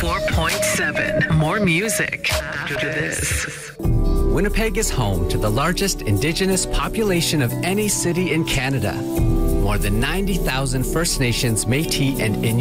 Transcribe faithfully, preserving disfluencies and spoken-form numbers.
four point seven. More music after this. Winnipeg is home to the largest Indigenous population of any city in Canada. More than ninety thousand First Nations, Métis, and Inuit